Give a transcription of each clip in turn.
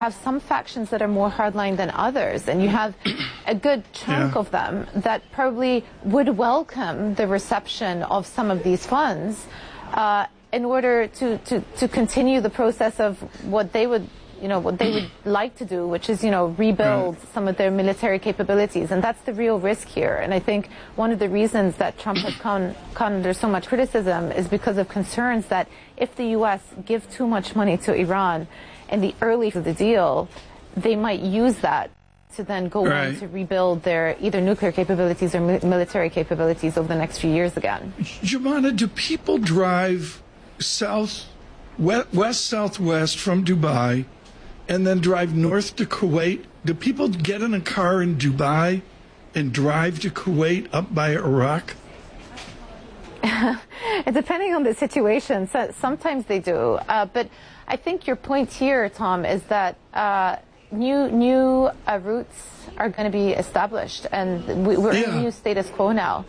have some factions that are more hardline than others, and you have a good chunk of them that probably would welcome the reception of some of these funds in order to continue the process of what they would like to do, which is, rebuild some of their military capabilities. And that's the real risk here. And I think one of the reasons that Trump has come under so much criticism is because of concerns that if the U.S. give too much money to Iran in the early of the deal, they might use that to then go on to rebuild their either nuclear capabilities or military capabilities over the next few years again. Joumanna, do people drive west-southwest from Dubai and then drive north to Kuwait? Do people get in a car in Dubai and drive to Kuwait up by Iraq? Depending on the situation, so sometimes they do. But I think your point here, Tom, is that new routes are going to be established, and we're in a new status quo now.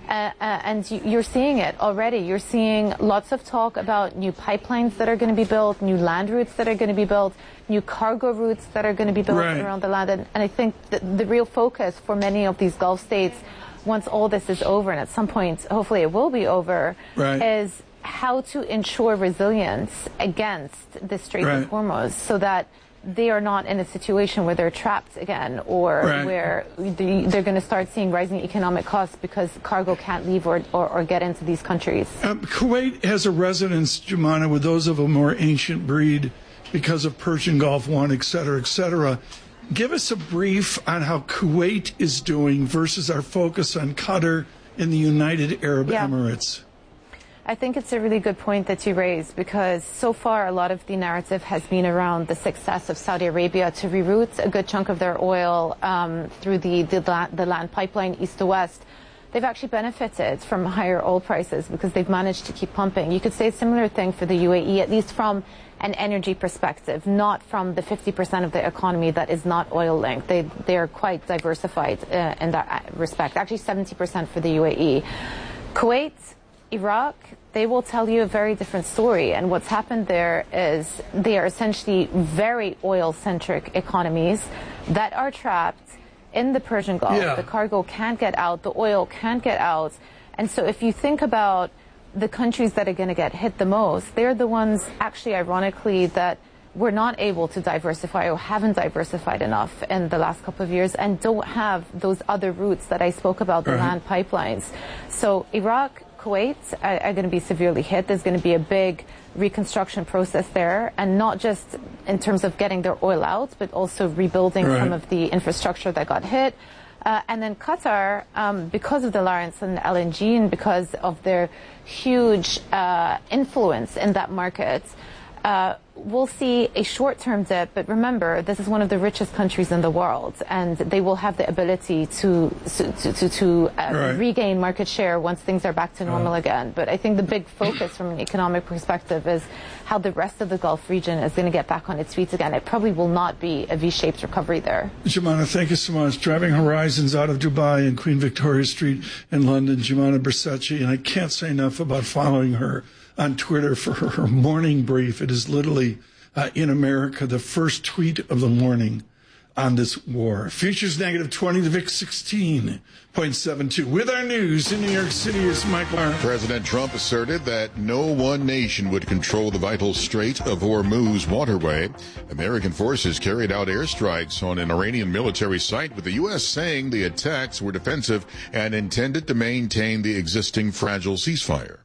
And you're seeing it already. You're seeing lots of talk about new pipelines that are going to be built, new land routes that are going to be built, new cargo routes that are going to be built around the land. And I think that the real focus for many of these Gulf states, once all this is over, and at some point, hopefully it will be over, is how to ensure resilience against the Strait of Hormuz so that they are not in a situation where they're trapped again, or where they're going to start seeing rising economic costs because cargo can't leave or get into these countries. Kuwait has a resonance, Joumanna, with those of a more ancient breed because of Persian Gulf War, et cetera, et cetera. Give us a brief on how Kuwait is doing versus our focus on Qatar and the United Arab Emirates. I think it's a really good point that you raised, because so far a lot of the narrative has been around the success of Saudi Arabia to reroute a good chunk of their oil through the land pipeline east to west. They've actually benefited from higher oil prices because they've managed to keep pumping. You could say a similar thing for the UAE, at least from an energy perspective, not from the 50% of the economy that is not oil linked. They are quite diversified in that respect. Actually 70% for the UAE. Kuwait, Iraq, they will tell you a very different story. And what's happened there is they are essentially very oil-centric economies that are trapped in the Persian Gulf. The cargo can't get out, the oil can't get out. And so if you think about the countries that are going to get hit the most, they're the ones, actually, ironically, that were not able to diversify or haven't diversified enough in the last couple of years and don't have those other routes that I spoke about, the land pipelines. So Iraq, Kuwait are going to be severely hit. There's going to be a big reconstruction process there, and not just in terms of getting their oil out, but also rebuilding some of the infrastructure that got hit. And then Qatar, because of the reliance on LNG and because of their huge influence in that market, we'll see a short-term dip, but remember, this is one of the richest countries in the world, and they will have the ability to regain market share once things are back to normal again. But I think the big focus from an economic perspective is how the rest of the Gulf region is going to get back on its feet again. It probably will not be a V-shaped recovery there. Joumanna, thank you so much. Driving Horizons out of Dubai and Queen Victoria Street in London, Joumanna Bercetche, and I can't say enough about following her on Twitter for her morning brief. It is literally, in America, the first tweet of the morning on this war. Futures negative 20, the VIX 16.72. With our news in New York City is Mike Lawrence. President Trump asserted that no one nation would control the vital Strait of Hormuz waterway. American forces carried out airstrikes on an Iranian military site, with the U.S. saying the attacks were defensive and intended to maintain the existing fragile ceasefire.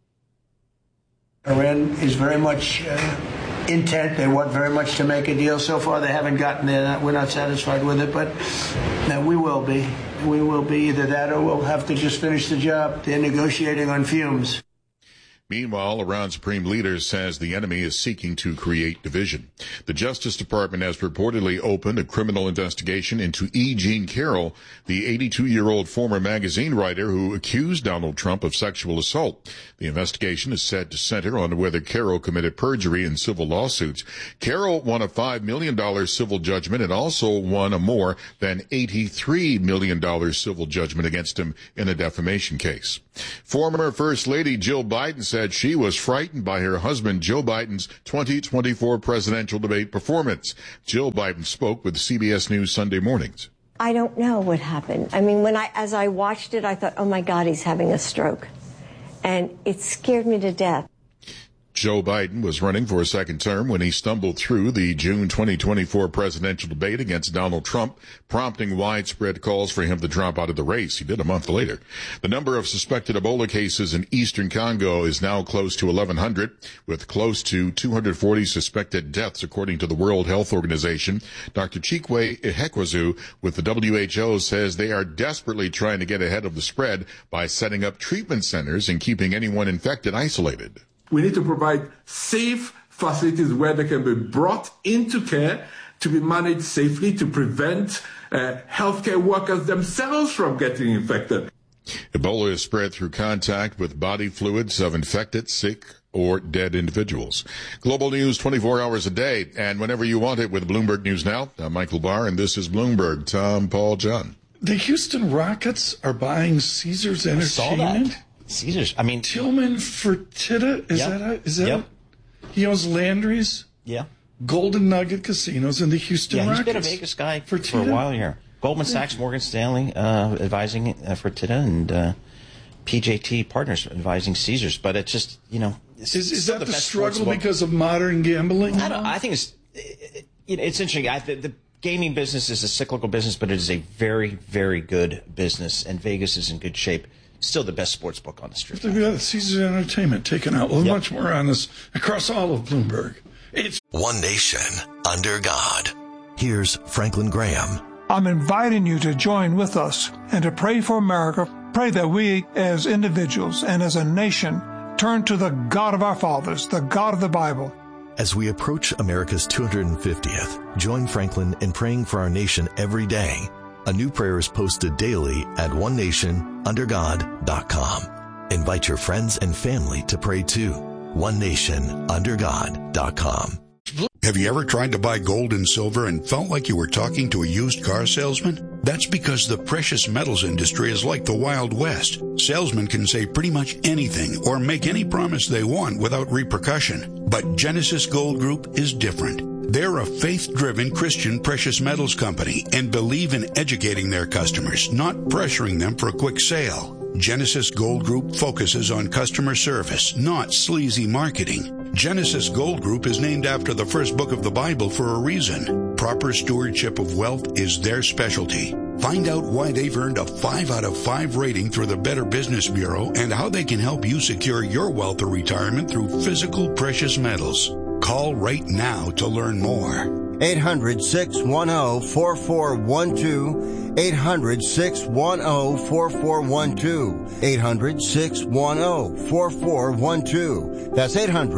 Iran is very much intent. They want very much to make a deal. So far, they haven't gotten there. We're not satisfied with it, but we will be. We will be either that or we'll have to just finish the job. They're negotiating on fumes. Meanwhile, Iran's supreme leader says the enemy is seeking to create division. The Justice Department has reportedly opened a criminal investigation into E. Jean Carroll, the 82-year-old former magazine writer who accused Donald Trump of sexual assault. The investigation is said to center on whether Carroll committed perjury in civil lawsuits. Carroll won a $5 million civil judgment and also won a more than $83 million civil judgment against him in a defamation case. Former First Lady Jill Biden says said she was frightened by her husband Joe Biden's 2024 presidential debate performance. Jill Biden spoke with CBS News Sunday mornings. I don't know what happened. I mean, as I watched it, I thought, oh my God, he's having a stroke. And it scared me to death. Joe Biden was running for a second term when he stumbled through the June 2024 presidential debate against Donald Trump, prompting widespread calls for him to drop out of the race. He did a month later. The number of suspected Ebola cases in eastern Congo is now close to 1,100, with close to 240 suspected deaths, according to the World Health Organization. Dr. Chikwe Ihekwezu with the WHO says they are desperately trying to get ahead of the spread by setting up treatment centers and keeping anyone infected isolated. We need to provide safe facilities where they can be brought into care to be managed safely to prevent healthcare workers themselves from getting infected. Ebola is spread through contact with body fluids of infected, sick, or dead individuals. Global news 24 hours a day and whenever you want it with Bloomberg News Now. I'm Michael Barr, and this is Bloomberg. Tom, Paul, John. The Houston Rockets are buying Caesars Entertainment. Caesars. I mean, Tillman Fertitta, is that Yep. He owns Landry's, yeah. Golden Nugget Casinos, and the Houston Rockets. He's been a Vegas guy for a while here. Goldman Sachs, Morgan Stanley advising Fertitta, and PJT Partners advising Caesars. But it's just, is that the struggle because of modern gambling? I think it's interesting. The gaming business is a cyclical business, but it is a very, very good business, and Vegas is in good shape. Still the best sports book on the street. They've got Caesars Entertainment taken out. Well, much more on this across all of Bloomberg. It's One Nation under God. Here's Franklin Graham. I'm inviting you to join with us and to pray for America. Pray that we as individuals and as a nation turn to the God of our fathers, the God of the Bible. As we approach America's 250th, join Franklin in praying for our nation every day. A new prayer is posted daily at onenationundergod.com. Invite your friends and family to pray too. onenationundergod.com. Have you ever tried to buy gold and silver and felt like you were talking to a used car salesman? That's because the precious metals industry is like the Wild West. Salesmen can say pretty much anything or make any promise they want without repercussion. But Genesis Gold Group is different. They're a faith-driven Christian precious metals company and believe in educating their customers, not pressuring them for a quick sale. Genesis Gold Group focuses on customer service, not sleazy marketing. Genesis Gold Group is named after the first book of the Bible for a reason. Proper stewardship of wealth is their specialty. Find out why they've earned a 5 out of 5 rating through the Better Business Bureau and how they can help you secure your wealth or retirement through physical precious metals. Call right now to learn more. 800-610-4412. 800-610-4412. 800-610-4412. That's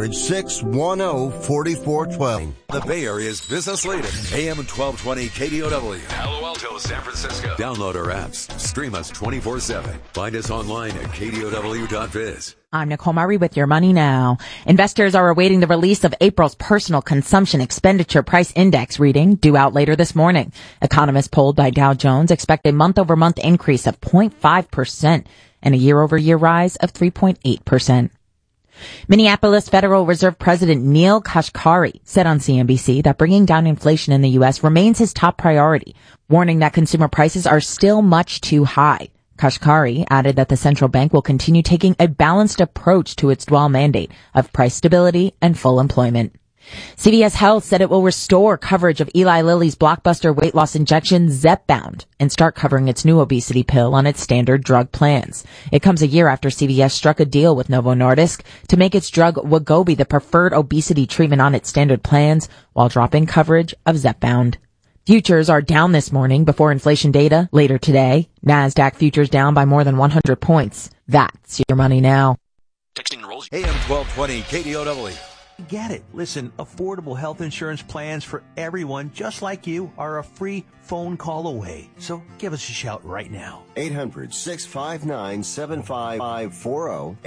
800-610-4412. The Bay Area's business leader. AM 1220 KDOW. Palo Alto, San Francisco. Download our apps. Stream us 24/7. Find us online at KDOW.biz. I'm Nicole Murray with Your Money Now. Investors are awaiting the release of April's Personal Consumption Expenditure Price Index reading due out later this morning. Economists polled by Dow Jones expect a month-over-month increase of 0.5% and a year-over-year rise of 3.8%. Minneapolis Federal Reserve President Neel Kashkari said on CNBC that bringing down inflation in the U.S. remains his top priority, warning that consumer prices are still much too high. Kashkari added that the central bank will continue taking a balanced approach to its dual mandate of price stability and full employment. CVS Health said it will restore coverage of Eli Lilly's blockbuster weight loss injection Zepbound and start covering its new obesity pill on its standard drug plans. It comes a year after CVS struck a deal with Novo Nordisk to make its drug Wegovy the preferred obesity treatment on its standard plans while dropping coverage of Zepbound. Futures are down this morning before inflation data later today. NASDAQ futures down by more than 100 points. That's Your Money Now. Texting rolls. AM 1220 KDOW. Get it. Listen, affordable health insurance plans for everyone just like you are a free phone call away. So give us a shout right now. 800-659-7540.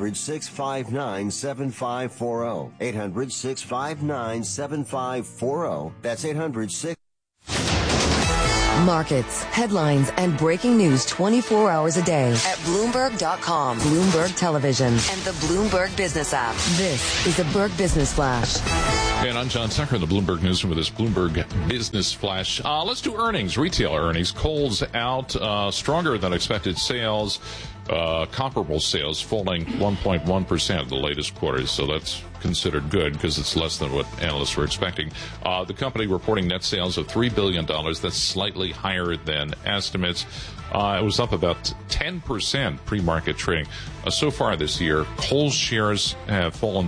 800-659-7540. 800-659-7540. That's 800-6. Markets, headlines, and breaking news 24 hours a day at Bloomberg.com, Bloomberg Television, and the Bloomberg Business app. This is a Bloomberg Business Flash. And I'm John Tucker in the Bloomberg Newsroom with this Bloomberg Business Flash. Let's do earnings, retailer earnings. Kohl's out, stronger than expected sales. Comparable sales falling 1.1% the latest quarter, so that's considered good because it's less than what analysts were expecting. The company reporting net sales of $3 billion. That's slightly higher than estimates. It was up about 10% pre-market trading. So far this year, Kohl's shares have fallen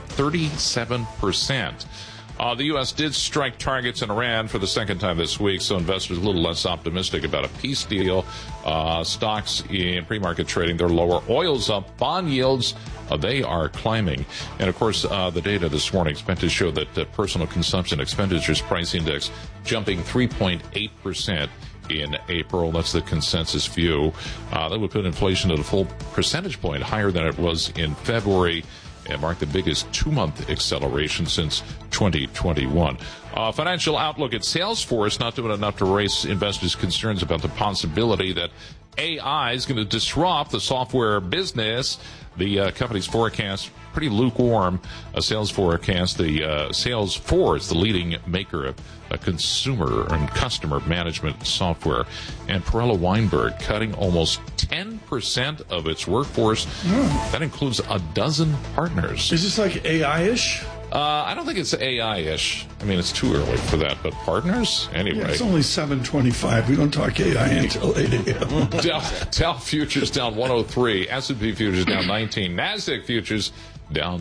37%. The U.S. did strike targets in Iran for the second time this week, so investors a little less optimistic about a peace deal. Stocks in pre-market trading, they're lower. Oil's up. Bond yields, they are climbing. And, of course, the data this morning is meant to show that personal consumption expenditures price index jumping 3.8% in April. That's the consensus view. That would put inflation at a full percentage point higher than it was in February. It marked the biggest two-month acceleration since 2021. Financial outlook at Salesforce not doing enough to raise investors' concerns about the possibility that AI is going to disrupt the software business. The company's forecast, pretty lukewarm, a sales forecast. The Salesforce, the leading maker of consumer and customer management software, and Perella Weinberg cutting almost 10% of its workforce. That includes a dozen partners. Is this like AI-ish? I don't think it's AI-ish. I mean, it's too early for that, but partners? Anyway. Yeah, it's only 7:25. We don't talk AI until 8 a.m. Dow futures down 103. S&P futures down 19. NASDAQ futures down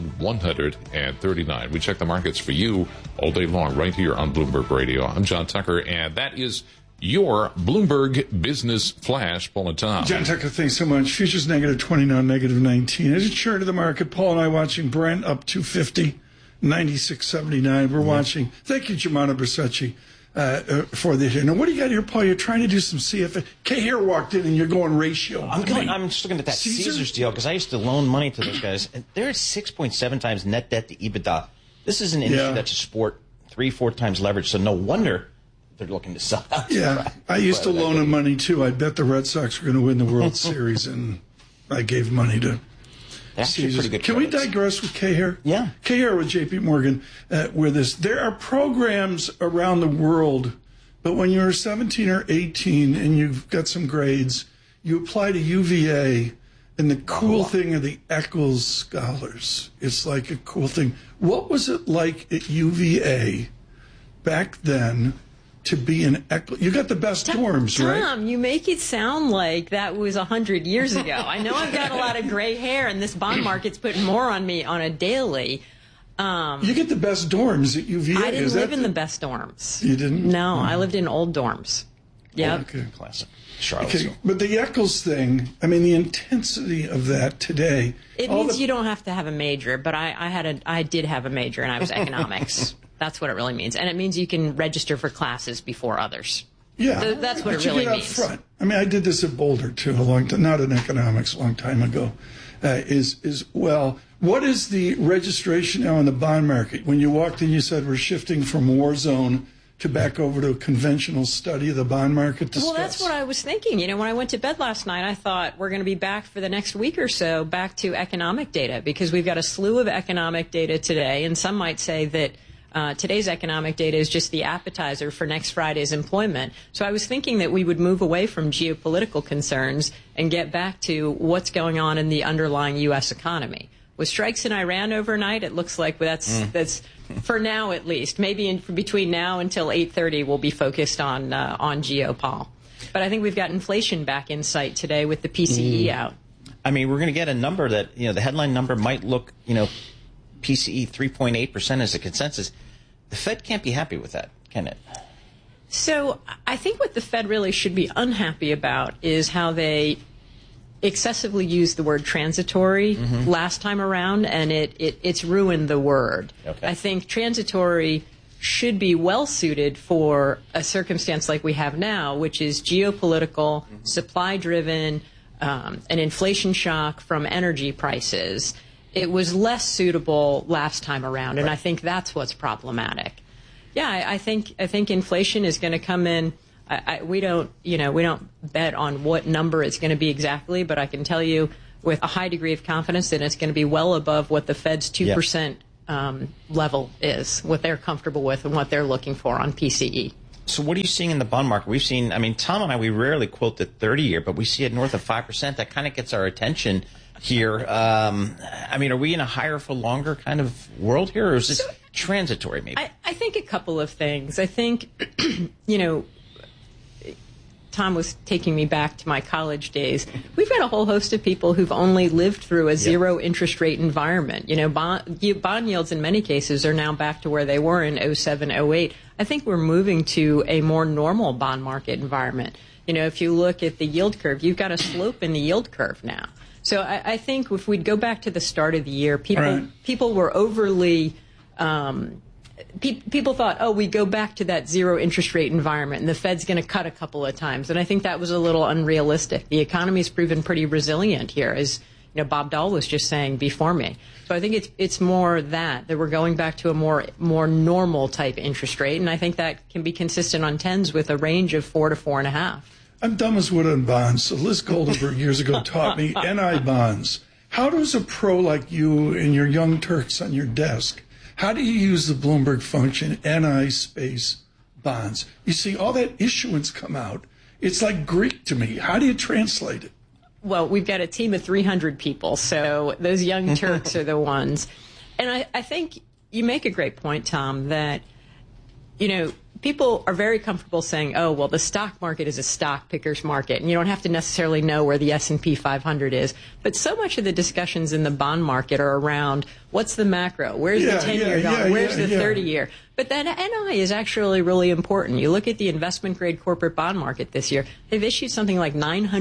139. We check the markets for you all day long right here on Bloomberg Radio. I'm John Tucker, and that is your Bloomberg Business Flash Bulletin. John Tucker, thanks so much. Futures negative 20, now negative 19. As a chart of the market, Paul and I watching Brent up 250, 96.79. We're watching. Thank you, Giovanna Versace, for this. Now, what do you got here, Paul? You're trying to do some CFA. Cahill walked in, and you're going ratio. I'm just looking at that Caesars deal because I used to loan money to those guys, and they're at 6.7 times net debt to EBITDA. This is an industry that's a sport 3-4 times leverage, so no wonder they're looking to sell out. Yeah, I used to loan them money, too. I bet the Red Sox were going to win the World Series, and I gave money to Actually, pretty good. Can we digress with Cahill? Yeah. Cahill with J.P. Morgan, with this. There are programs around the world, but when you're 17 or 18 and you've got some grades, you apply to UVA, and the cool thing are the Eccles Scholars. It's like a cool thing. What was it like at UVA back then to be an Eccles? You got the best dorms, right? Tom, you make it sound like that was 100 years ago. I know I've got a lot of gray hair, and this bond market's putting more on me on a daily. You get the best dorms at UVA. I didn't live in the best dorms. You didn't? No, I lived in old dorms. Yeah. Okay. Classic. Okay, but the Eccles thing, I mean, the intensity of that today. It means you don't have to have a major, but I did have a major, and I was economics. That's what it really means. And it means you can register for classes before others. Yeah. That's what it really means. Front. I mean, I did this at Boulder, too, a long time, not in economics, a long time ago. What is the registration now in the bond market? When you walked in, you said we're shifting from war zone to back over to a conventional study of the bond market. Well, that's what I was thinking. You know, when I went to bed last night, I thought we're going to be back for the next week or so, back to economic data, because we've got a slew of economic data today, and some might say that today's economic data is just the appetizer for next Friday's employment. So I was thinking that we would move away from geopolitical concerns and get back to what's going on in the underlying U.S. economy. With strikes in Iran overnight, it looks like that's for now at least. Maybe between now until 8:30, we'll be focused on geopol. But I think we've got inflation back in sight today with the PCE out. I mean, we're going to get a number that, the headline number might look, PCE 3.8% as a consensus. The Fed can't be happy with that, can it? So I think what the Fed really should be unhappy about is how they excessively used the word transitory last time around, and it's ruined the word. Okay. I think transitory should be well suited for a circumstance like we have now, which is geopolitical, supply-driven, an inflation shock from energy prices. It was less suitable last time around, and I think that's what's problematic. Yeah, I think inflation is going to come in we don't bet on what number it's going to be exactly, but I can tell you with a high degree of confidence that it's going to be well above what the Fed's 2% level is, what they're comfortable with and what they're looking for on PCE. So what are you seeing in the bond market? We've seen, Tom and I, we rarely quote the 30-year, but we see it north of 5%. That kind of gets our attention here. Are we in a higher for longer kind of world here, or is this transitory maybe? I think a couple of things. I think, Tom was taking me back to my college days. We've got a whole host of people who've only lived through a zero interest rate environment. Bond yields in many cases are now back to where they were in 07, 08. I think we're moving to a more normal bond market environment. If you look at the yield curve, you've got a slope in the yield curve now. So I think if we'd go back to the start of the year, people were overly people thought, we go back to that zero interest rate environment and the Fed's going to cut a couple of times. And I think that was a little unrealistic. The economy's proven pretty resilient here, as Bob Dahl was just saying before me. So I think it's more that we're going back to a more normal type interest rate. And I think that can be consistent on 10s with a range of 4 to 4.5. I'm dumb as wood on bonds. So Liz Goldenberg years ago taught me NI bonds. How does a pro like you and your young Turks on your desk, how do you use the Bloomberg function, NI space bonds? You see all that issuance come out. It's like Greek to me. How do you translate it? Well, we've got a team of 300 people, so those young Turks are the ones. And I think you make a great point, Tom, that, people are very comfortable saying, the stock market is a stock picker's market, and you don't have to necessarily know where the S&P 500 is. But so much of the discussions in the bond market are around what's the macro, where's the 10-year going, where's the 30-year. But then NI is actually really important. You look at the investment-grade corporate bond market this year, they've issued something like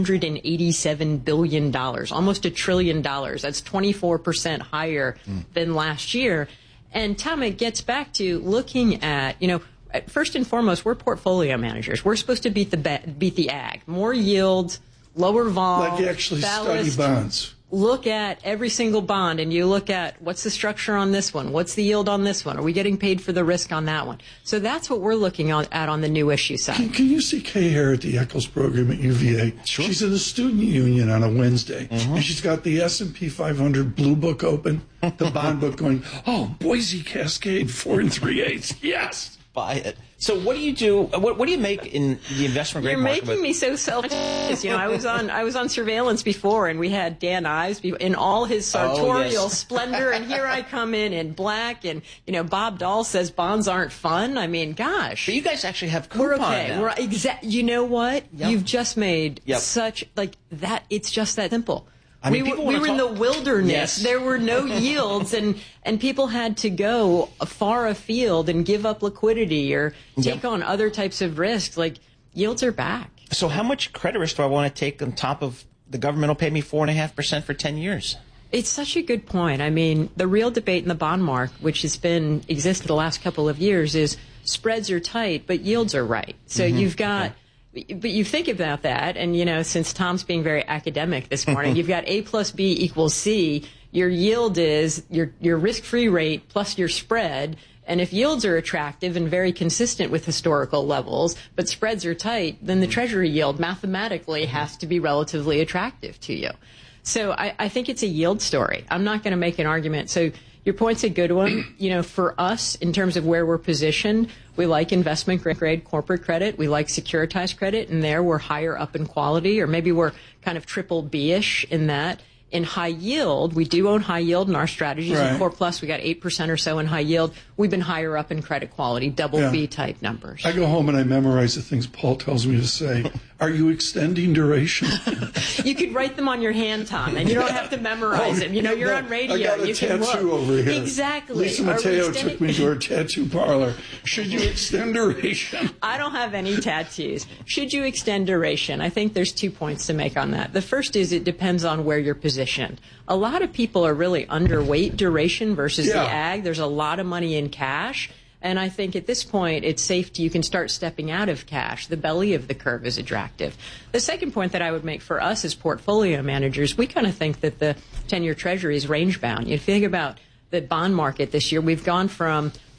$987 billion, almost $1 trillion. That's 24% higher than last year. And, Tom, it gets back to looking at, first and foremost, we're portfolio managers. We're supposed to beat the ag. More yield, lower vol. Like you actually ballast. Study bonds. Look at every single bond, and you look at what's the structure on this one, what's the yield on this one, are we getting paid for the risk on that one? So that's what we're looking at on the new issue side. Can you see Kay Hare at the Eccles program at UVA? Sure. She's in the student union on a Wednesday, and she's got the S&P 500 blue book open, the bond book going, Boise Cascade 4 3/8, yes. Buy it. So what do you do? What do you make in the investment grade market? You're making me so self-conscious. I was on surveillance before, and we had Dan Ives in all his sartorial splendor, and here I come in black, and Bob Dahl says bonds aren't fun. I mean, gosh. But you guys actually have coupon We're okay. now. You know what? Yep. You've just made such that. It's just that simple. We were in the wilderness. Yes. There were no yields, and people had to go far afield and give up liquidity or take on other types of risks. Like, yields are back. So how much credit risk do I want to take on top of the government will pay me 4.5% for 10 years? It's such a good point. I mean, the real debate in the bond market, which has existed the last couple of years, is spreads are tight, but yields are right. So you've got... Okay. But you think about that, and, since Tom's being very academic this morning, you've got A plus B equals C. Your yield is your risk-free rate plus your spread. And if yields are attractive and very consistent with historical levels, but spreads are tight, then the Treasury yield mathematically has to be relatively attractive to you. So I think it's a yield story. I'm not going to make an argument. So your point's a good one. For us, in terms of where we're positioned, we like investment-grade corporate credit. We like securitized credit, and there we're higher up in quality, or maybe we're kind of triple B-ish in that. In high yield, we do own high yield in our strategies. In Core Plus, we got 8% or so in high yield. We've been higher up in credit quality, double B type numbers. I go home and I memorize the things Paul tells me to say. Are you extending duration? You could write them on your hand, Tom, and you don't have to memorize them. You're on radio. I got a tattoo over here. Exactly. Lisa Mateo took me to her tattoo parlor. Should you extend duration? I don't have any tattoos. Should you extend duration? I think there's 2 points to make on that. The first is it depends on where you're positioned. A lot of people are really underweight duration versus the ag. There's a lot of money in cash. And I think at this point, it's safe you can start stepping out of cash. The belly of the curve is attractive. The second point that I would make for us as portfolio managers, we kind of think that the 10-year Treasury is range bound. You think about the bond market this year, we've gone from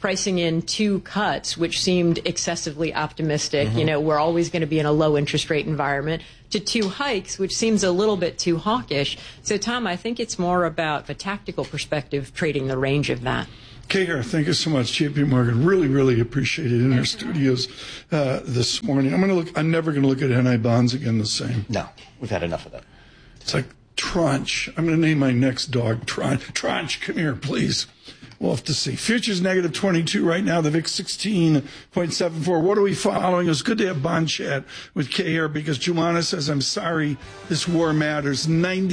pricing in 2 cuts, which seemed excessively optimistic. We're always going to be in a low interest rate environment, to 2 hikes, which seems a little bit too hawkish. So, Tom, I think it's more about a tactical perspective, trading the range of that. Kehar, thank you so much. JP Morgan, really, really appreciate it in our studios this morning. I'm never going to look at NI bonds again the same. No, we've had enough of that. It's like Tranche. I'm going to name my next dog Tranche. Tranche, come here, please. We'll have to see. Futures negative 22 right now. The VIX 16.74. What are we following? It was good to have bond chat with Kehar because Joanna says, I'm sorry, this war matters.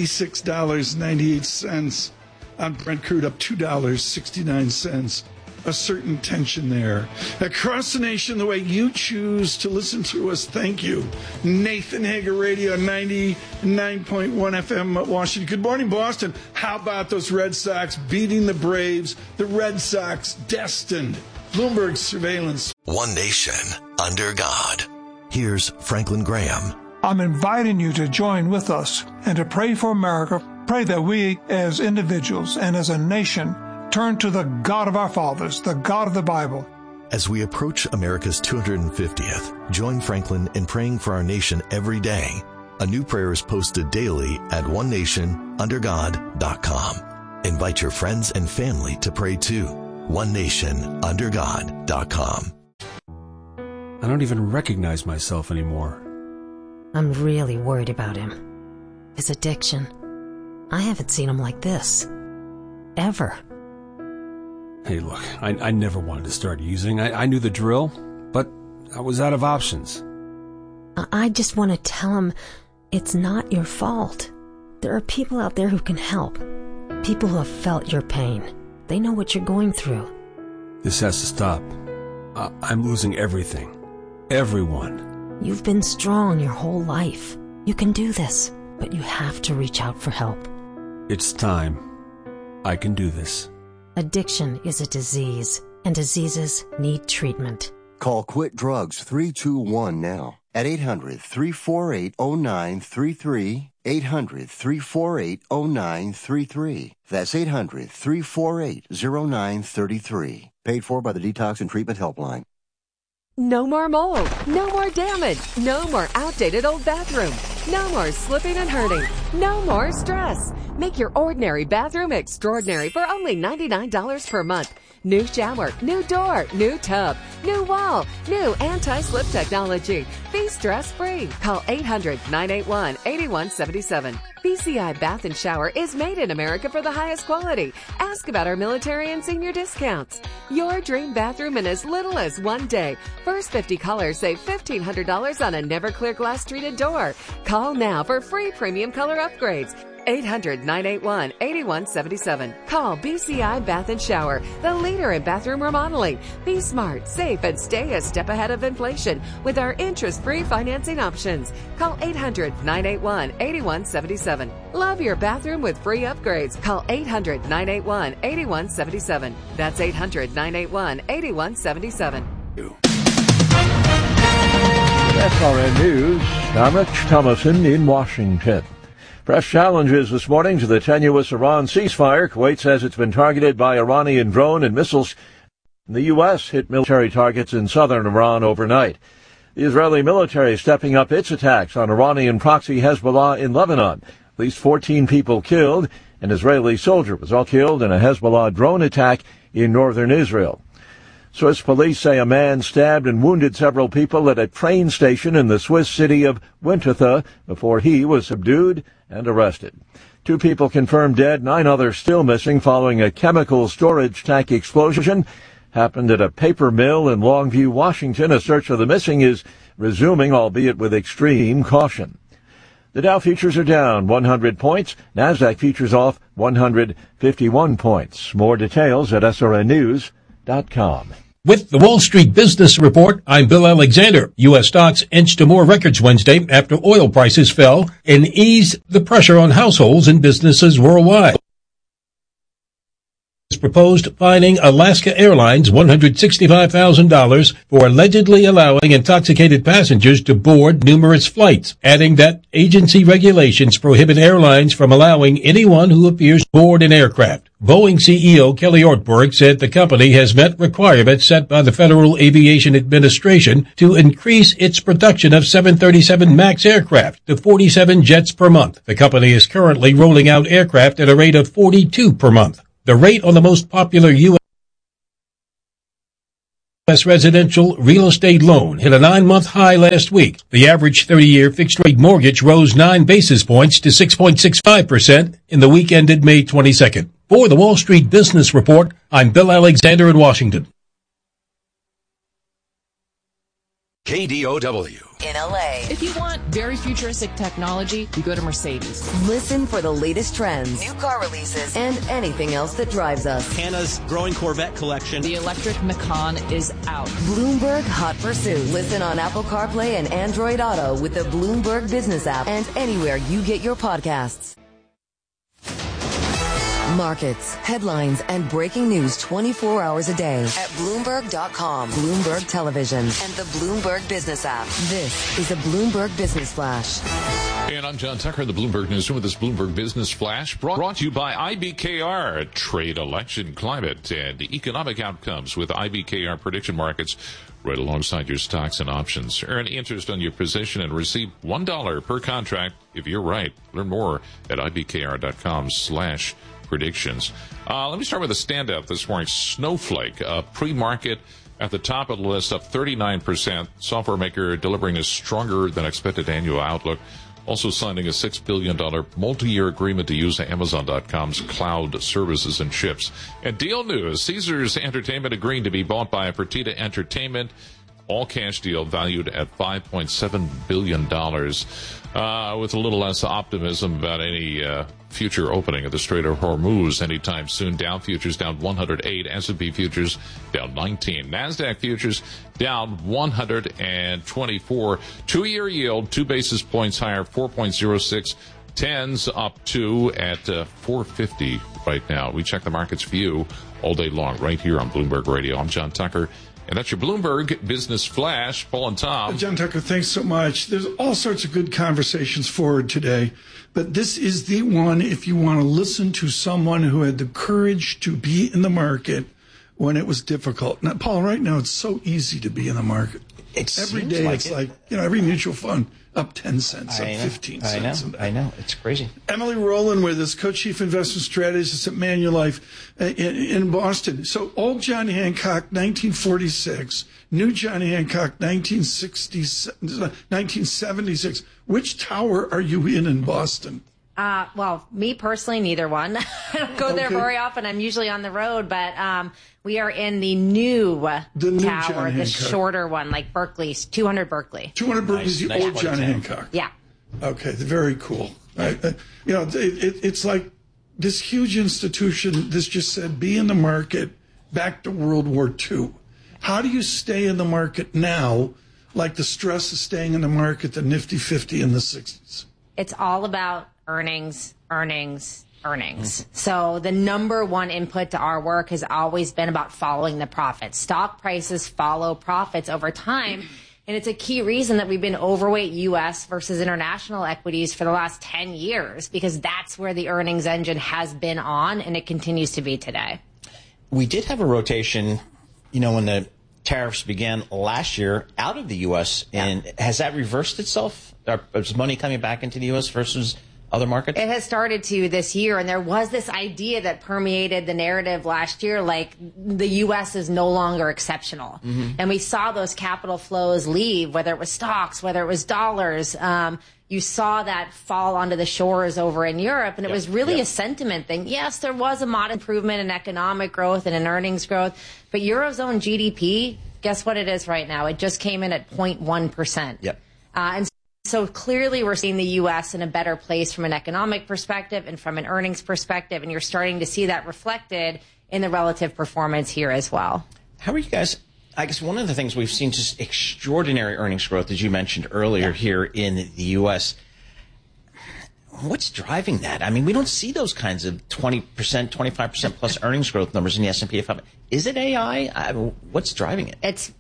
$96.98 on Brent crude, up $2.69. A certain tension there. Across the nation, the way you choose to listen to us, thank you. Nathan Hager Radio, 99.1 FM Washington. Good morning, Boston. How about those Red Sox beating the Braves? The Red Sox destined. Bloomberg surveillance. One nation under God. Here's Franklin Graham. I'm inviting you to join with us and to pray for America. Pray that we, as individuals and as a nation, turn to the God of our fathers, the God of the Bible. As we approach America's 250th, join Franklin in praying for our nation every day. A new prayer is posted daily at onenationundergod.com. Invite your friends and family to pray too. onenationundergod.com. I don't even recognize myself anymore. I'm really worried about him. His addiction. I haven't seen him like this. Ever. Hey, look, I never wanted to start using. I knew the drill, but I was out of options. I just want to tell him it's not your fault. There are people out there who can help. People who have felt your pain. They know what you're going through. This has to stop. I'm losing everything. Everyone. You've been strong your whole life. You can do this, but you have to reach out for help. It's time. I can do this. Addiction is a disease, and diseases need treatment. Call Quit Drugs 321 now at 800-348-0933, 800-348-0933. That's 800-348-0933. Paid for by the Detox and Treatment Helpline. No more mold, no more damage, no more outdated old bathroom, no more slipping and hurting, no more stress. Make your ordinary bathroom extraordinary for only $99 per month. New shower, new door, new tub, new wall, new anti-slip technology. Be stress-free. Call 800-981-8177. BCI Bath and Shower is made in America for the highest quality. Ask about our military and senior discounts. Your dream bathroom in as little as 1 day. First 50 callers save $1,500 on a Never-Clear glass treated door. Call now for free premium color upgrades. 800-981-8177. Call BCI Bath and Shower, the leader in bathroom remodeling. Be smart, safe, and stay a step ahead of inflation with our interest-free financing options. Call 800-981-8177. Love your bathroom with free upgrades. Call 800-981-8177. That's 800-981-8177. SRN News, I'm Rich Thomason in Washington. Fresh challenges this morning to the tenuous Iran ceasefire. Kuwait says it's been targeted by Iranian drone and missiles. The U.S. hit military targets in southern Iran overnight. The Israeli military is stepping up its attacks on Iranian proxy Hezbollah in Lebanon. At least 14 people killed. An Israeli soldier was all killed in a Hezbollah drone attack in northern Israel. Swiss police say a man stabbed and wounded several people at a train station in the Swiss city of Winterthur before he was subdued and arrested. 2 people confirmed dead, 9 others still missing following a chemical storage tank explosion. Happened at a paper mill in Longview, Washington. A search for the missing is resuming, albeit with extreme caution. The Dow futures are down 100 points. NASDAQ futures off 151 points. More details at srnnews.com. With the Wall Street Business Report, I'm Bill Alexander. U.S. stocks inched to more records Wednesday after oil prices fell and eased the pressure on households and businesses worldwide. It's proposed fining Alaska Airlines $165,000 for allegedly allowing intoxicated passengers to board numerous flights, adding that agency regulations prohibit airlines from allowing anyone who appears to board an aircraft Boeing CEO Kelly Ortberg said the company has met requirements set by the Federal Aviation Administration to increase its production of 737 MAX aircraft to 47 jets per month. The company is currently rolling out aircraft at a rate of 42 per month. The rate on the most popular U.S. residential real estate loan hit a 9-month high last week. The average 30-year fixed-rate mortgage rose 9 basis points to 6.65% in the week ended May 22nd. For the Wall Street Business Report, I'm Bill Alexander in Washington. KDOW. In LA. If you want very futuristic technology, you go to Mercedes. Listen for the latest trends, new car releases, and anything else that drives us. Hannah's growing Corvette collection. The electric Macan is out. Bloomberg Hot Pursuit. Listen on Apple CarPlay and Android Auto with the Bloomberg Business app and anywhere you get your podcasts. Markets, headlines, and breaking news 24 hours a day at Bloomberg.com, Bloomberg Television, and the Bloomberg Business app. This is a Bloomberg Business Flash. And I'm John Tucker, the Bloomberg Newsroom with this Bloomberg Business Flash, brought to you by IBKR, trade, election, climate, and economic outcomes with IBKR prediction markets right alongside your stocks and options. Earn interest on your position and receive $1 per contract if you're right. Learn more at ibkr.com/predictions. Let me start with a standout this morning. Snowflake, pre-market at the top of the list, up 39%. Software maker delivering a stronger than expected annual outlook. Also signing a $6 billion multi-year agreement to use Amazon.com's cloud services and chips. And deal news, Caesars Entertainment agreeing to be bought by Fertitta Entertainment. All-cash deal valued at $5.7 billion. With a little less optimism about any future opening of the Strait of Hormuz anytime soon. Dow futures down 108, S&P futures down 19, NASDAQ futures down 124. 2-year yield 2 basis points higher, 4.06. 10s up 2 at 450 right now. We check the markets for you all day long right here on Bloomberg Radio. I'm John Tucker. And that's your Bloomberg Business Flash. Paul and Tom. John Tucker, thanks so much. There's all sorts of good conversations forward today, but this is the one if you want to listen to someone who had the courage to be in the market when it was difficult. Now, Paul, right now it's so easy to be in the market. Every day it's like, every mutual fund up 10 cents, up 15 cents. I know. It's crazy. Emily Rowland with us, co-chief investment strategist at Manulife in Boston. So old John Hancock, 1946, new John Hancock, 1976. Which tower are you in Boston? Well, me personally, neither one. I don't go there very often. I'm usually on the road, but we are in the new tower, the shorter one, like Berkeley's, 200 Berkeley. 200 Berkeley is the old John Hancock. Yeah. Okay, very cool. It's like this huge institution, this just said, be in the market back to World War II. How do you stay in the market now, like the stress of staying in the market, the Nifty 50 in the 60s? It's all about earnings. So the number one input to our work has always been about following the profits. Stock prices follow profits over time. And it's a key reason that we've been overweight U.S. versus international equities for the last 10 years, because that's where the earnings engine has been on, and it continues to be today. We did have a rotation, when the tariffs began last year out of the U.S. And has that reversed itself? Is money coming back into the U.S. versus other markets? It has started to this year, and there was this idea that permeated the narrative last year, like the U.S. is no longer exceptional. Mm-hmm. And we saw those capital flows leave, whether it was stocks, whether it was dollars. You saw that fall onto the shores over in Europe, and it was really a sentiment thing. Yes, there was a modest improvement in economic growth and in earnings growth, but Eurozone GDP, guess what it is right now? It just came in at 0.1%. Yep. And so clearly we're seeing the U.S. in a better place from an economic perspective and from an earnings perspective, and you're starting to see that reflected in the relative performance here as well. How are you guys? I guess one of the things we've seen just extraordinary earnings growth, as you mentioned earlier here in the U.S. What's driving that? I mean, we don't see those kinds of 20%, 25% plus earnings growth numbers in the S&P 500. Is it AI? What's driving it? It's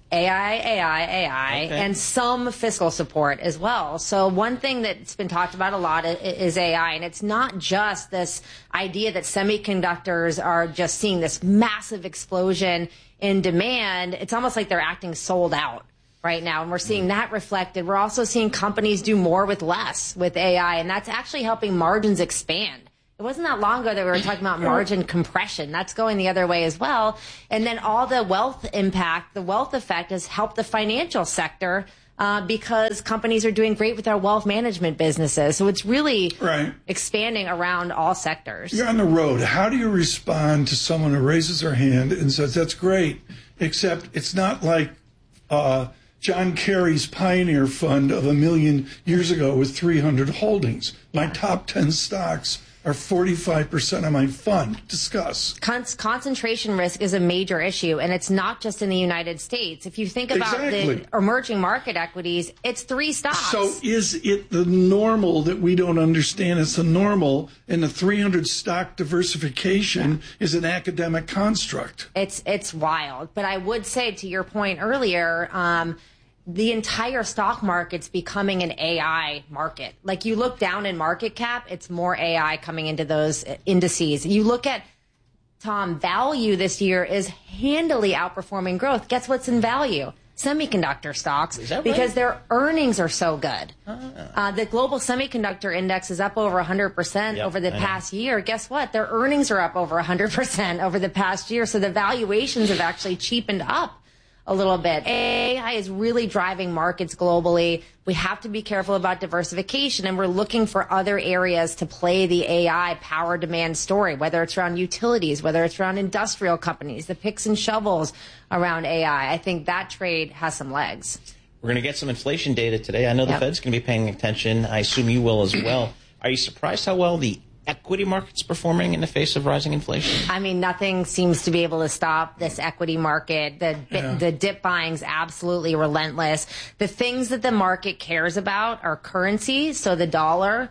AI, okay. And some fiscal support as well. So one thing that's been talked about a lot is AI, and it's not just this idea that semiconductors are just seeing this massive explosion in demand. It's almost like they're acting sold out right now, and we're seeing that reflected. We're also seeing companies do more with less with AI, and that's actually helping margins expand. It wasn't that long ago that we were talking about margin compression. That's going the other way as well. And then all the wealth impact, the wealth effect has helped the financial sector because companies are doing great with their wealth management businesses. So it's really expanding around all sectors. You're on the road. How do you respond to someone who raises their hand and says, that's great, except it's not like John Kerry's Pioneer Fund of $1 million years ago with 300 holdings. My top 10 stocks are 45% of my fund. Discuss. Concentration risk is a major issue, and it's not just in the United States. If you think about the emerging market equities, it's 3 stocks. So is it the normal that we don't understand? It's the normal, and the 300 stock diversification is an academic construct. It's wild. But I would say, to your point earlier, the entire stock market's becoming an AI market. Like, you look down in market cap, it's more AI coming into those indices. You look at, Tom, value this year is handily outperforming growth. Guess what's in value? Semiconductor stocks, because their earnings are so good. The global semiconductor index is up over 100% over the past year. Guess what? Their earnings are up over 100% over the past year. So the valuations have actually cheapened up a little bit. AI is really driving markets globally. We have to be careful about diversification, and we're looking for other areas to play the AI power demand story, whether it's around utilities, whether it's around industrial companies, the picks and shovels around AI. I think that trade has some legs. We're going to get some inflation data today. I know the Fed's going to be paying attention. I assume you will as well. Are you surprised how well the equity market's performing in the face of rising inflation? I mean, nothing seems to be able to stop this equity market. The dip buying's absolutely relentless. The things that the market cares about are currency, so the dollar,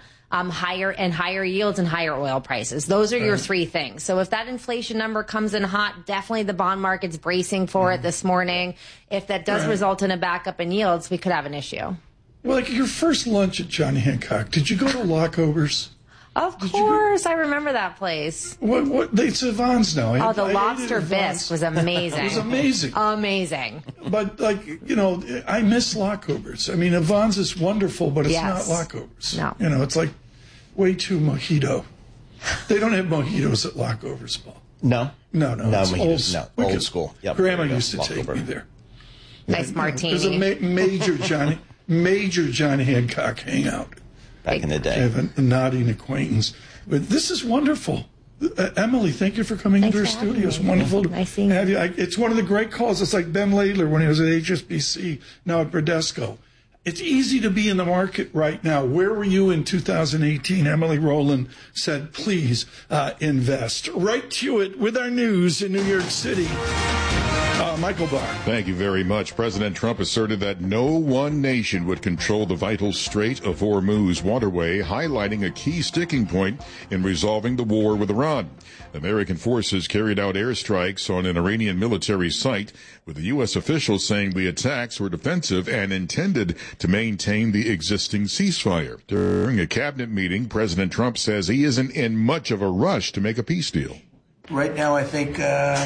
higher yields and higher oil prices. Those are your 3 things. So if that inflation number comes in hot, definitely the bond market's bracing for it this morning. If that does result in a backup in yields, we could have an issue. Well, like your first lunch at John Hancock, did you go to Lockover's? Of course, I remember that place. It's Yvonne's now. The lobster bisque was amazing. It was amazing. Amazing. But, I miss Lockover's. I mean, Yvonne's is wonderful, but it's not Lockover's. No. It's like way too mojito. They don't have mojitos at Lockover's, Paul. No? No, it's old school. Yep. Grandma used to take me there. Nice martini. There's a major John Hancock hangout. Back in the day. I have a nodding acquaintance. But this is wonderful. Emily, thank you for coming into our studio. It's wonderful to have you. It's one of the great calls. It's like Ben Laidler when he was at HSBC, now at Bradesco. It's easy to be in the market right now. Where were you in 2018? Emily Rowland said, please invest. Right to it with our news in New York City. Michael Barr. Thank you very much. President Trump asserted that no one nation would control the vital Strait of Hormuz waterway, highlighting a key sticking point in resolving the war with Iran. American forces carried out airstrikes on an Iranian military site, with the U.S. officials saying the attacks were defensive and intended to maintain the existing ceasefire. During a cabinet meeting, President Trump says he isn't in much of a rush to make a peace deal. Right now, I think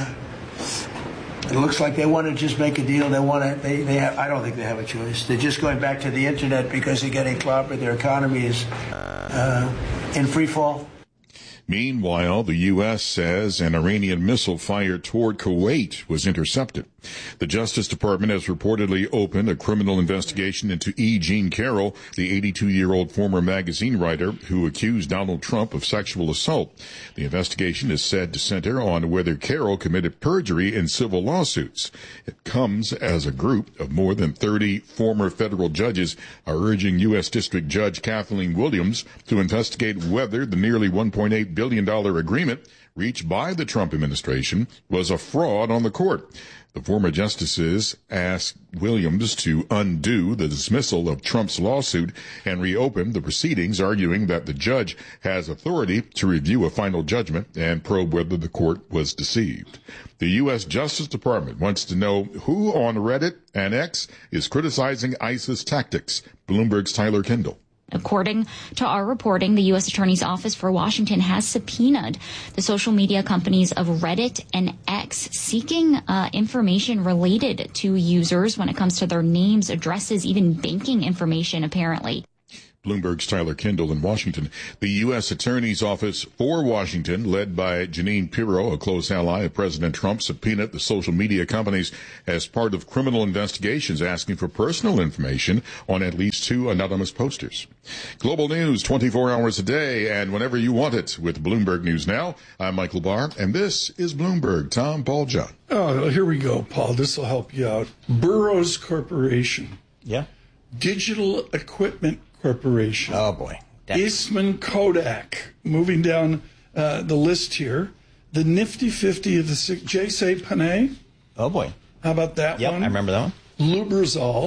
it looks like they want to just make a deal. I don't think they have a choice. They're just going back to the internet because they're getting clobbered. Their economy is in free fall. Meanwhile, the U.S. says an Iranian missile fired toward Kuwait was intercepted. The Justice Department has reportedly opened a criminal investigation into E. Jean Carroll, the 82-year-old former magazine writer who accused Donald Trump of sexual assault. The investigation is said to center on whether Carroll committed perjury in civil lawsuits. It comes as a group of more than 30 former federal judges are urging U.S. District Judge Kathleen Williams to investigate whether the nearly $1.8 billion agreement reached by the Trump administration was a fraud on the court. The former justices asked Williams to undo the dismissal of Trump's lawsuit and reopen the proceedings, arguing that the judge has authority to review a final judgment and probe whether the court was deceived. The U.S. Justice Department wants to know who on Reddit and X is criticizing ISIS tactics. Bloomberg's Tyler Kendall. According to our reporting, the U.S. Attorney's Office for Washington has subpoenaed the social media companies of Reddit and X, seeking information related to users when it comes to their names, addresses, even banking information, apparently. Bloomberg's Tyler Kendall in Washington. The U.S. Attorney's Office for Washington, led by Jeanine Pirro, a close ally of President Trump, subpoenaed the social media companies as part of criminal investigations asking for personal information on at least 2 anonymous posters. Global news 24 hours a day and whenever you want it with Bloomberg News Now. I'm Michael Barr, and this is Bloomberg. Tom, Paul, John. Oh, here we go, Paul. This will help you out. Burroughs Corporation. Yeah. Digital Equipment Corporation. Oh, boy. Eastman Kodak. Moving down the list here. The Nifty 50 of the J.C. Penney. Oh, boy. How about that one? Yep, I remember that one. Lubrizol.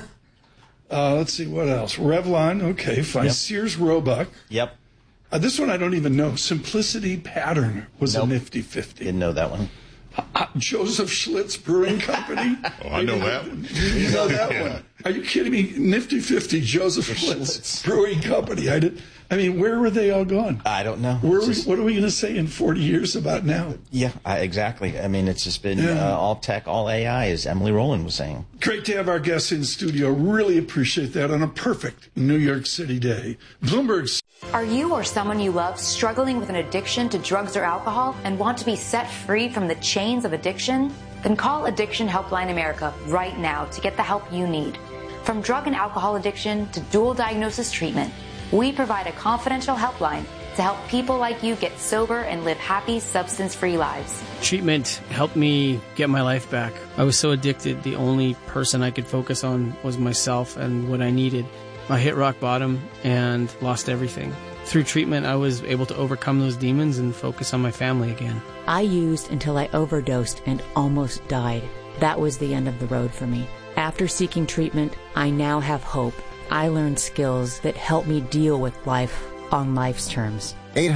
Let's see, what else? Revlon. Okay, fine. Yep. Sears Roebuck. Yep. This one I don't even know. Simplicity Pattern was a Nifty 50. Didn't know that one. Joseph Schlitz Brewing Company. Oh, I know that one. You know that one. Are you kidding me? Nifty 50, Joseph Schlitz Brewing Company. I mean, where were they all gone? I don't know. What are we going to say in 40 years about now? Yeah, exactly. I mean, it's just been all tech, all AI, as Emily Rowland was saying. Great to have our guests in studio. Really appreciate that on a perfect New York City day. Bloomberg's. Are you or someone you love struggling with an addiction to drugs or alcohol and want to be set free from the chains of addiction? Then call Addiction Helpline America right now to get the help you need. From drug and alcohol addiction to dual diagnosis treatment, we provide a confidential helpline to help people like you get sober and live happy, substance-free lives. Treatment helped me get my life back. I was so addicted, the only person I could focus on was myself and what I needed. I hit rock bottom and lost everything. Through treatment, I was able to overcome those demons and focus on my family again. I used until I overdosed and almost died. That was the end of the road for me. After seeking treatment, I now have hope. I learned skills that help me deal with life on life's terms.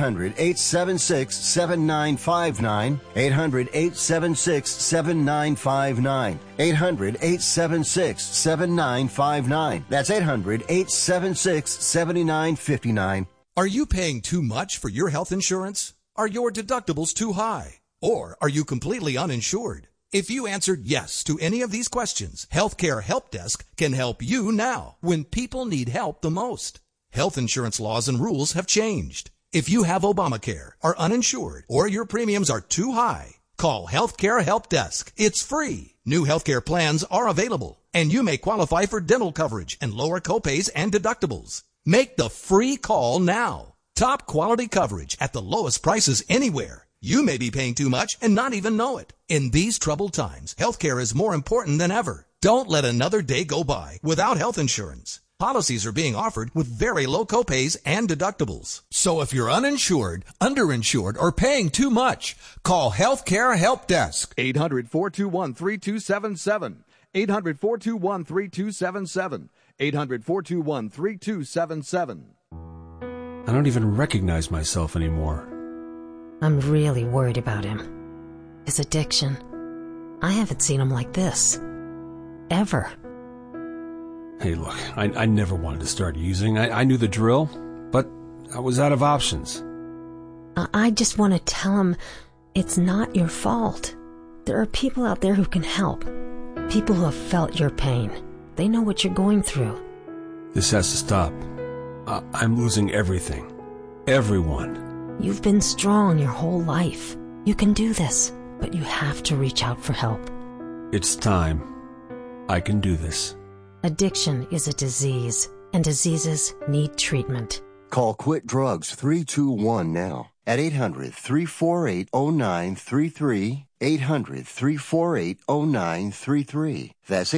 800-876-7959. 800-876-7959. 800-876-7959. That's 800-876-7959. Are you paying too much for your health insurance? Are your deductibles too high? Or are you completely uninsured? If you answered yes to any of these questions, Healthcare Help Desk can help you now when people need help the most. Health insurance laws and rules have changed. If you have Obamacare, are uninsured, or your premiums are too high, call Healthcare Help Desk. It's free. New healthcare plans are available, and you may qualify for dental coverage and lower copays and deductibles. Make the free call now. Top quality coverage at the lowest prices anywhere. You may be paying too much and not even know it. In these troubled times, healthcare is more important than ever. Don't let another day go by without health insurance. Policies are being offered with very low copays and deductibles. So if you're uninsured, underinsured, or paying too much, call Healthcare Help Desk. 800-421-3277. 800-421-3277. 800-421-3277. I don't even recognize myself anymore. I'm really worried about him. His addiction. I haven't seen him like this. Ever. Hey, look, I never wanted to start using. I knew the drill, but I was out of options. I just want to tell him it's not your fault. There are people out there who can help. People who have felt your pain. They know what you're going through. This has to stop. I'm losing everything. Everyone. You've been strong your whole life. You can do this, but you have to reach out for help. It's time. I can do this. Addiction is a disease, and diseases need treatment. Call Quit Drugs 321 now at 800-348-0933. 800-348-0933. That's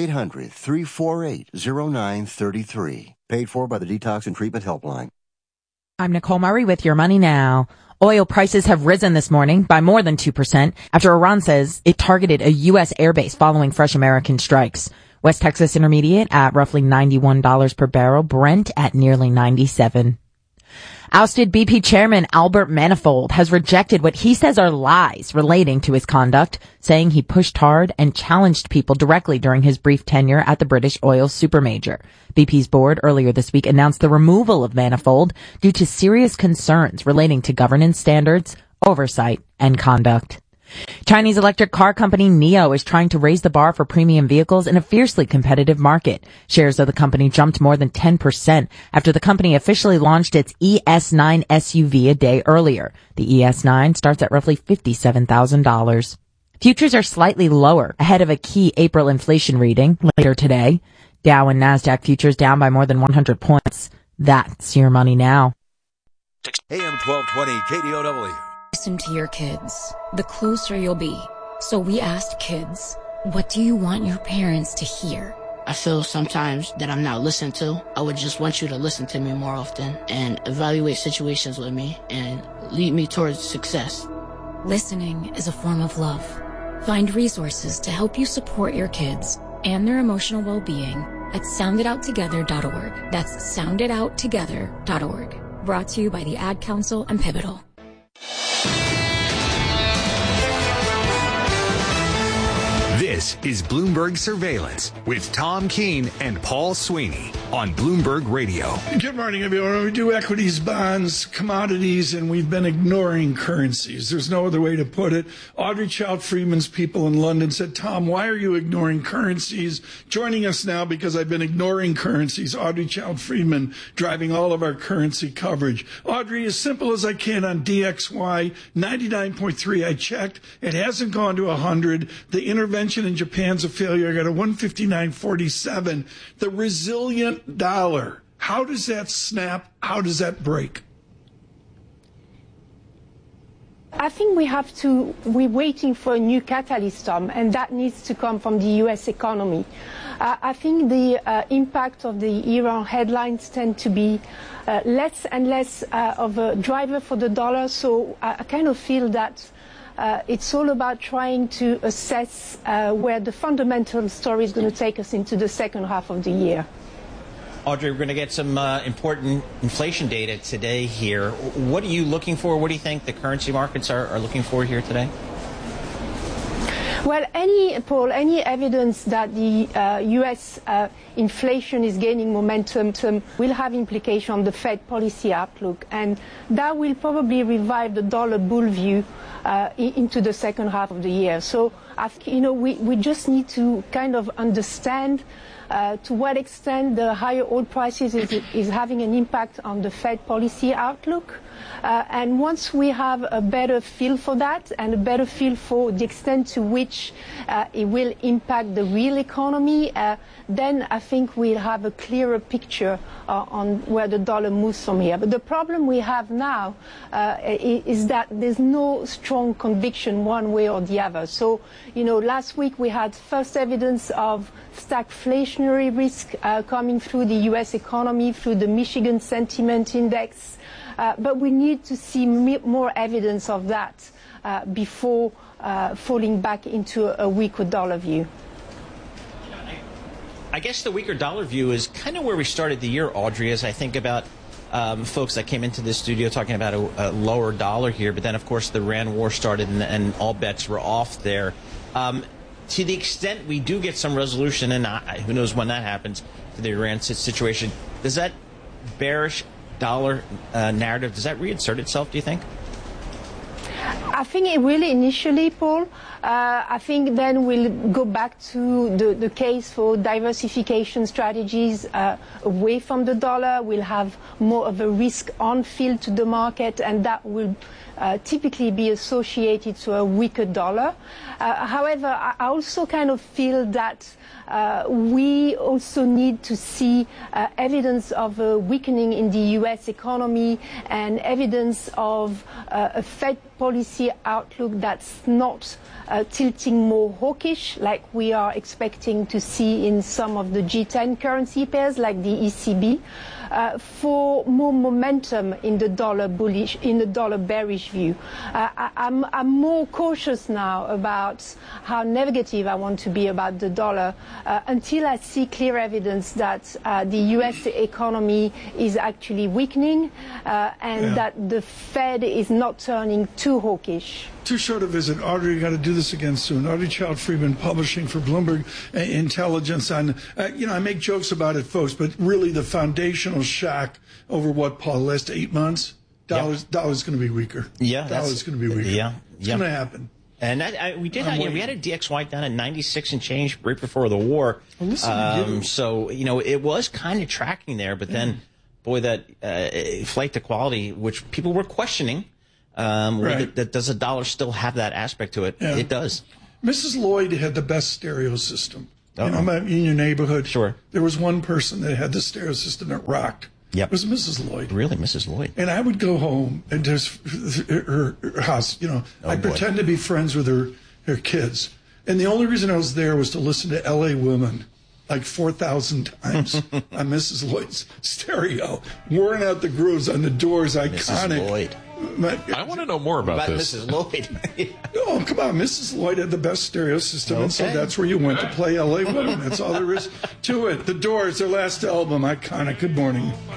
800-348-0933. Paid for by the Detox and Treatment Helpline. I'm Nicole Murray with Your Money Now. Oil prices have risen this morning by more than 2% after Iran says it targeted a U.S. airbase following fresh American strikes. West Texas Intermediate at roughly $91 per barrel, Brent at nearly $97. Ousted BP chairman Albert Manifold has rejected what he says are lies relating to his conduct, saying he pushed hard and challenged people directly during his brief tenure at the British oil supermajor. BP's board earlier this week announced the removal of Manifold due to serious concerns relating to governance standards, oversight, and conduct. Chinese electric car company NIO is trying to raise the bar for premium vehicles in a fiercely competitive market. Shares of the company jumped more than 10% after the company officially launched its ES9 SUV a day earlier. The ES9 starts at roughly $57,000. Futures are slightly lower ahead of a key April inflation reading later today. Dow and NASDAQ futures down by more than 100 points. That's your money now. AM 1220 KDOW. Listen to your kids, the closer you'll be. So we asked kids, what do you want your parents to hear? I feel sometimes that I'm not listened to. I would just want you to listen to me more often and evaluate situations with me and lead me towards success. Listening is a form of love. Find resources to help you support your kids and their emotional well-being at sounditouttogether.org. That's sounditouttogether.org. Brought to you by the Ad Council and Pivotal. This is Bloomberg Surveillance with Tom Keene and Paul Sweeney on Bloomberg Radio. Good morning, everyone. We do equities, bonds, commodities, and we've been ignoring currencies. There's no other way to put it. Audrey Child-Friedman's people in London said, Tom, why are you ignoring currencies? Joining us now because I've been ignoring currencies. Audrey Child-Friedman driving all of our currency coverage. Audrey, as simple as I can on DXY, 99.3. I checked. It hasn't gone to 100. The intervention in Japan's a failure. I got a 159.47. The resilient dollar. How does that snap? How does that break? I think we're waiting for a new catalyst, Tom, and that needs to come from the U.S. economy. I think the impact of the Iran headlines tend to be less and less of a driver for the dollar, so I kind of feel that it's all about trying to assess where the fundamental story is going to take us into the second half of the year. Audrey, we're going to get some important inflation data today here. What are you looking for? What do you think the currency markets are looking for here today? Well, any evidence that the U.S. inflation is gaining momentum will have implication on the Fed policy outlook, and that will probably revive the dollar bull view into the second half of the year. So, we just need to kind of understand to what extent the higher oil prices is having an impact on the Fed policy outlook. And once we have a better feel for that and a better feel for the extent to which it will impact the real economy, then I think we'll have a clearer picture on where the dollar moves from here. But the problem we have now is that there's no strong conviction one way or the other. So, last week we had first evidence of stagflationary risk coming through the U.S. economy, through the Michigan Sentiment Index. But we need to see more evidence of that before falling back into a weaker dollar view. I guess the weaker dollar view is kind of where we started the year, Audrey, as I think about folks that came into this studio talking about a lower dollar here. But then, of course, the Iran war started and all bets were off there. To the extent we do get some resolution, and who knows when that happens, to the Iran situation, does that bearish dollar narrative, does that reinsert itself, do you think? I think it will initially, Paul. I think then we'll go back to the case for diversification strategies away from the dollar. We'll have more of a risk-on feel to the market, and that will typically be associated to a weaker dollar. However, I also kind of feel that we also need to see evidence of a weakening in the U.S. economy and evidence of a Fed policy outlook that's not tilting more hawkish, like we are expecting to see in some of the G10 currency pairs, like the ECB, for more momentum in the dollar bearish view. I'm more cautious now about how negative I want to be about the dollar until I see clear evidence that the U.S. economy is actually weakening and that the Fed is not turning too hawkish. Too short a visit. Audrey, you got to do this again soon. Audrey Child-Friedman, publishing for Bloomberg Intelligence. On, I make jokes about it, folks, but really the foundational shock over what, Paul, last 8 months? Dollar's going to be weaker. Yeah, dollar's going to be weaker. Yeah, it's going to happen. And we did. We had a DXY down at 96 and change right before the war. Well, listen, so it was kind of tracking there, but then, boy, that flight to quality, which people were questioning. That does a dollar still have that aspect to it? Yeah. It does. Mrs. Lloyd had the best stereo system. In your neighborhood. Sure. There was one person that had the stereo system that rocked. Yep. It was Mrs. Lloyd. Really, Mrs. Lloyd. And I would go home and there's her house, I'd pretend to be friends with her kids. And the only reason I was there was to listen to L.A. Women like 4,000 times on Mrs. Lloyd's stereo, wearing out the grooves on the doors, iconic. Mrs. Lloyd. I want to know more about this. Mrs. Lloyd. Oh, come on. Mrs. Lloyd had the best stereo system, and so that's where you went to play L.A. Women. That's all there is to it. The Doors, their last album, iconic. Good morning.